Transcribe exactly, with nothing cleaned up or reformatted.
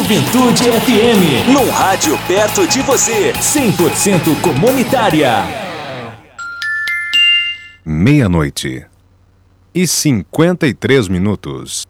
Juventude F M. Num rádio perto de você. cem por cento comunitária. Meia-noite e cinquenta e três minutos.